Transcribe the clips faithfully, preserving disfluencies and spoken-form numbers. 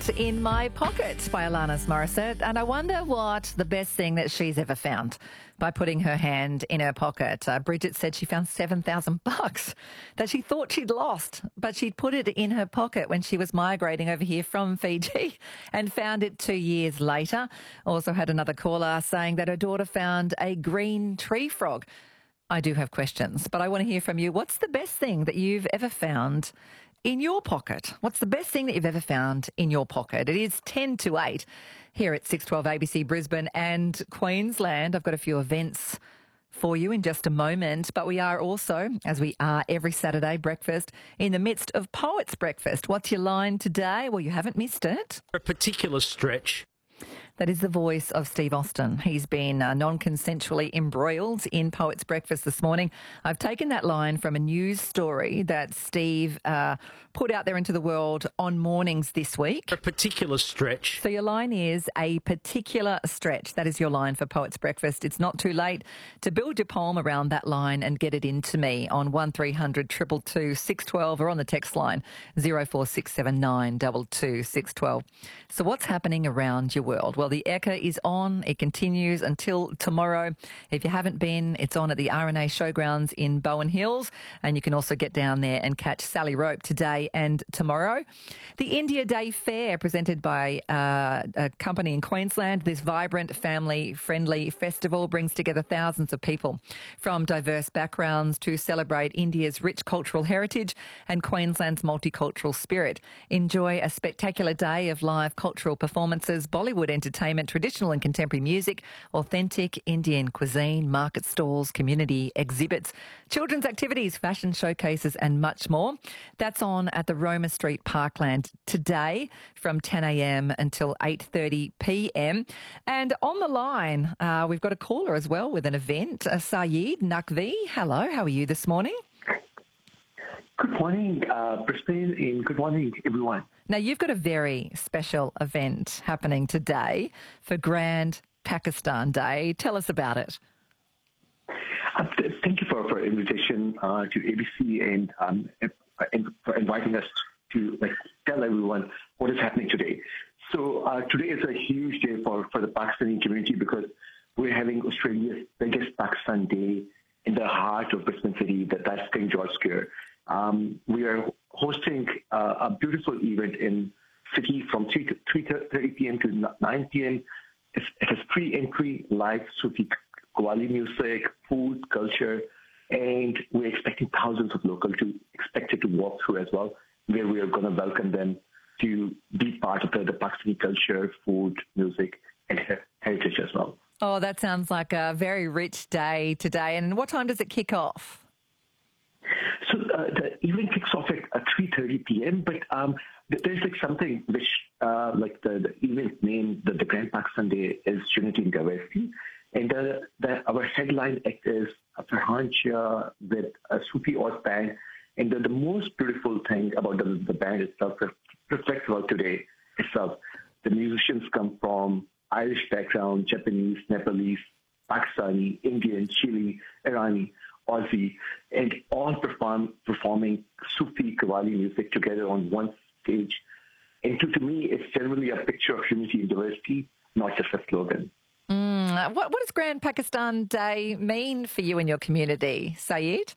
found in my pocket by Alanis Morissette, and I wonder what the best thing that she's ever found by putting her hand in her pocket. Uh, Bridget said she found seven thousand bucks that she thought she'd lost, but she'd put it in her pocket when she was migrating over here from Fiji and found it two years later. Also had another caller saying that her daughter found a green tree frog. I do have questions, but I want to hear from you. What's the best thing that you've ever found in your pocket? What's the best thing that you've ever found in your pocket? It is ten to eight here at six twelve A B C Brisbane and Queensland. I've got a few events for you in just a moment, but we are also, as we are every Saturday breakfast, in the midst of Poets Breakfast. What's your line today? Well, you haven't missed it. A particular stretch. That is the voice of Steve Austin. He's been uh, non-consensually embroiled in Poets Breakfast this morning. I've taken that line from a news story that Steve uh, put out there into the world on mornings this week. A particular stretch. So your line is a particular stretch. That is your line for Poets Breakfast. It's not too late to build your poem around that line and get it into me on one three hundred two two two six one two or on the text line zero four six seven nine two two six one two. So what's happening around your world? Well, the Ekka is on. It continues until tomorrow. If you haven't been, it's on at the R N A Showgrounds in Bowen Hills, and you can also get down there and catch Sally Rope today and tomorrow. The India Day Fair, presented by uh, a company in Queensland. This vibrant, family-friendly festival brings together thousands of people from diverse backgrounds to celebrate India's rich cultural heritage and Queensland's multicultural spirit. Enjoy a spectacular day of live cultural performances, Bollywood entertainment, traditional and contemporary music, authentic Indian cuisine, market stalls, community exhibits, children's activities, fashion showcases and much more. That's on at the Roma Street Parkland today from ten a m until eight thirty p m. And on the line, uh, we've got a caller as well with an event, uh, Sayed Naqvi. Hello, how are you this morning? Good morning, uh, Brisbane, and good morning, everyone. Now, you've got a very special event happening today for Grand Pakistan Day. Tell us about it. Uh, th- thank you for for invitation uh, to A B C and, um, and for inviting us to like tell everyone what is happening today. So uh, today is a huge day for, for the Pakistani community because we're having Australia's biggest Pakistan Day in the heart of Brisbane City, that, that's King George Square. Um, we are hosting uh, a beautiful event in city from three thirty p m to nine p m It's, it has pre-entry, live Sufi Qawwali music, food, culture, and we're expecting thousands of locals to expected to walk through as well, where we are going to welcome them to be part of the, the Pakistani culture, food, music, and her- heritage as well. Oh, that sounds like a very rich day today. And what time does it kick off? So uh, the event kicks off at three thirty p m, but um, there's like something which, uh, like the, the event name, the, the Grand Pakistan Day is Unity in Diversity. And the, the, our headline act is Farhan Shah with a Sufi Oz band. And the, the most beautiful thing about the, the band itself, reflects about today itself, the musicians come from Irish background, Japanese, Nepalese, Pakistani, Indian, Chile, Irani, Aussie, and all perform, performing Sufi Qawwali music together on one stage. And to, to me, it's generally a picture of unity and diversity, not just a slogan. Mm, what, what does Grand Pakistan Day mean for you and your community, Sayed?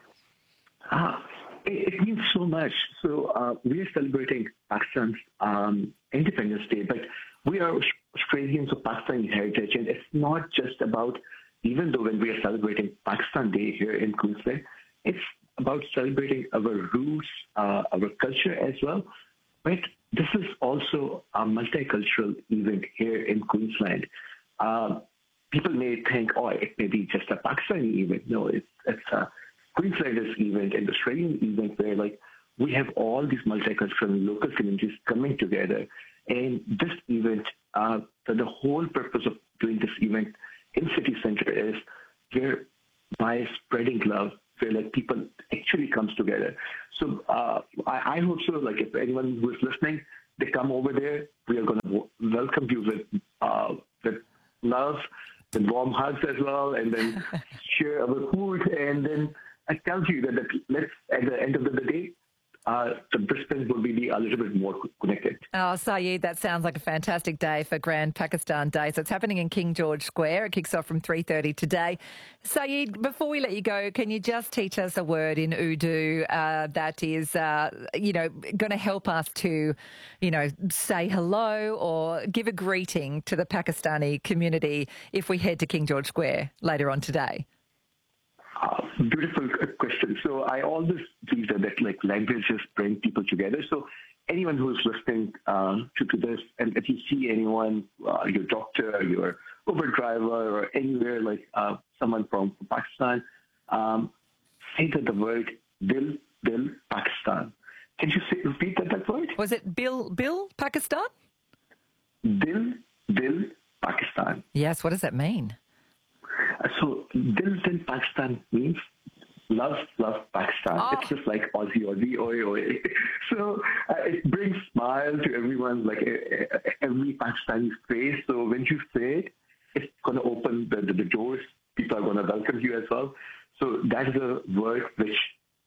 Uh, it, it means so much. So uh, we are celebrating Pakistan's um, Independence Day, but we are Australians of Pakistani heritage, and it's not just about, even though when we are celebrating Pakistan Day here in Queensland, it's about celebrating our roots, uh, our culture as well. But this is also a multicultural event here in Queensland. Uh, people may think, oh, it may be just a Pakistani event. No, it's, it's a Queenslanders event, an Australian event where like we have all these multicultural local communities coming together. And this event, uh, the, the whole purpose of doing this event in city center is where by spreading love, where like people actually comes together. So uh, I, I hope so. Like if anyone who is listening, they come over there. We are going to w- welcome you with uh, with love, and warm hugs as well, and then share our food. And then I tell you that the, let's at the end of the day, uh, the Brisbane will be a little bit more connected. Oh, Saeed, that sounds like a fantastic day for Grand Pakistan Day. So it's happening in King George Square. It kicks off from three thirty today. Saeed, before we let you go, can you just teach us a word in Urdu uh, that is, uh, you know, going to help us to, you know, say hello or give a greeting to the Pakistani community if we head to King George Square later on today? Uh, beautiful question. So I always believe that, that like languages bring people together. So anyone who's listening um, to, to this, and if you see anyone, uh, your doctor, your Uber driver, or anywhere like uh, someone from Pakistan, um, say that the word Dil, Dil, Pakistan. Can you say, repeat that, that word? Was it Bill, Bill, Pakistan? Dil, Dil, Pakistan. Yes, what does that mean? So, Dil Dil Pakistan means love, love Pakistan. Oh. It's just like Aussie, Aussie, oi, oi. So, uh, it brings smile to everyone, like uh, every Pakistani face. So, when you say it, it's going to open the, the, the doors. People are going to welcome you as well. So, that is a word which,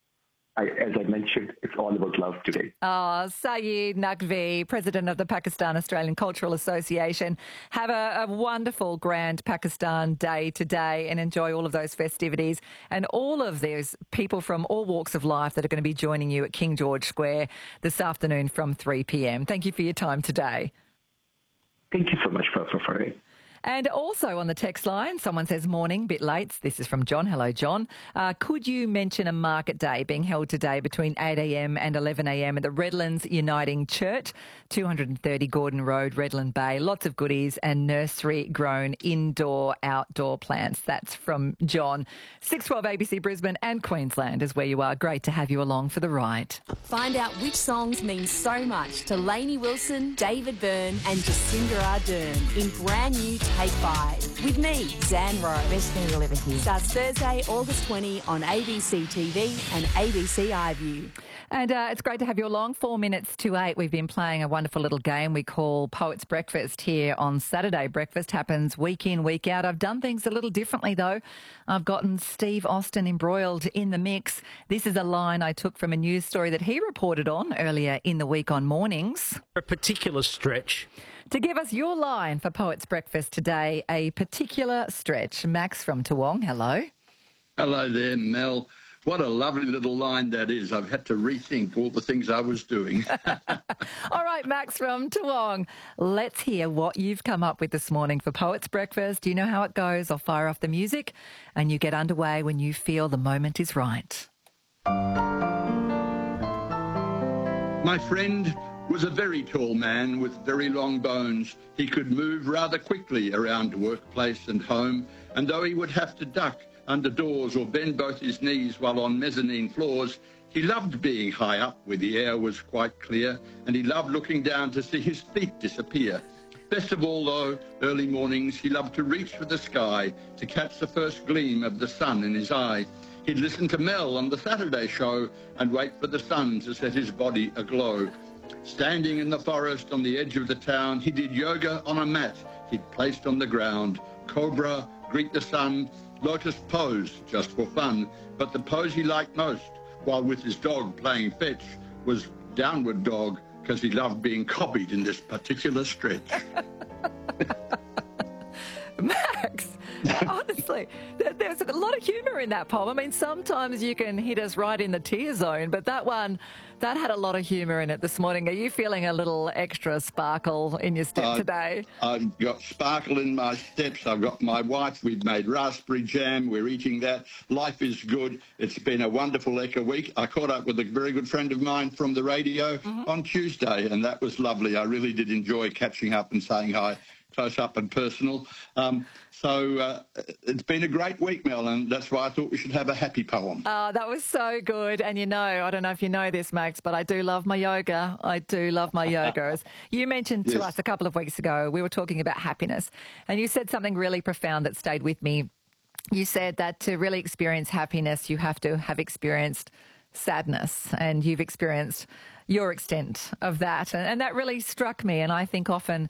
I, as I mentioned, it's all about love today. Oh, Saeed Naqvi, President of the Pakistan Australian Cultural Association. Have a, a wonderful Grand Pakistan Day today and enjoy all of those festivities and all of those people from all walks of life that are going to be joining you at King George Square this afternoon from three p m. Thank you for your time today. Thank you so much for for And also on the text line, someone says, morning, bit late. This is from John. Hello, John. Uh, could you mention a market day being held today between eight a m and eleven a m at the Redlands Uniting Church, two thirty Gordon Road, Redland Bay. Lots of goodies and nursery-grown indoor, outdoor plants. That's from John. six twelve A B C Brisbane and Queensland is where you are. Great to have you along for the ride. Find out which songs mean so much to Lainey Wilson, David Byrne and Jacinda Ardern in brand new Take Five. With me, Zan Rowe. Best thing you'll ever hear. Starts Thursday, August twentieth on A B C T V and A B C iView. And uh, it's great to have you along. Four minutes to eight. We've been playing a wonderful little game we call Poets Breakfast here on Saturday. Breakfast happens week in, week out. I've done things a little differently, though. I've gotten Steve Austin embroiled in the mix. This is a line I took from a news story that he reported on earlier in the week on Mornings. A particular stretch. To give us your line for Poets Breakfast today, a particular stretch. Max from Toowong, hello. Hello there, Mel. What a lovely little line that is. I've had to rethink all the things I was doing. All right, Max from Toowong, let's hear what you've come up with this morning for Poets Breakfast. Do you know how it goes? I'll fire off the music and you get underway when you feel the moment is right. My friend was a very tall man with very long bones. He could move rather quickly around workplace and home, and though he would have to duck under doors or bend both his knees while on mezzanine floors, he loved being high up where the air was quite clear, and he loved looking down to see his feet disappear. Best of all, though, early mornings he loved to reach for the sky to catch the first gleam of the sun in his eye. He'd listen to Mel on the Saturday show and wait for the sun to set his body aglow. Standing in the forest on the edge of the town, he did yoga on a mat he'd placed on the ground. Cobra, greet the sun, lotus pose, just for fun. But the pose he liked most, while with his dog playing fetch, was downward dog, because he loved being copied in this particular stretch. Max, honestly, there, there's a lot of humour in that poem. I mean, sometimes you can hit us right in the tear zone, but that one, that had a lot of humour in it this morning. Are you feeling a little extra sparkle in your step uh, today? I've got sparkle in my steps. I've got my wife. We've made raspberry jam. We're eating that. Life is good. It's been a wonderful Eka week. I caught up with a very good friend of mine from the radio mm-hmm. on Tuesday, and that was lovely. I really did enjoy catching up and saying hi. Close up and personal. Um, so uh, it's been a great week, Mel, and that's why I thought we should have a happy poem. Oh, that was so good. And you know, I don't know if you know this, Max, but I do love my yoga. I do love my yoga. As you mentioned to yes. us a couple of weeks ago, we were talking about happiness, and you said something really profound that stayed with me. You said that to really experience happiness, you have to have experienced sadness, and you've experienced your extent of that. And, and that really struck me. And I think often